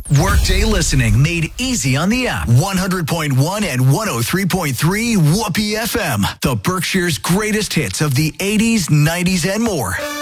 Workday listening made easy on the app. 100.1 and 103.3 Whoopee FM. The Berkshire's greatest hits of the 80s, 90s, and more.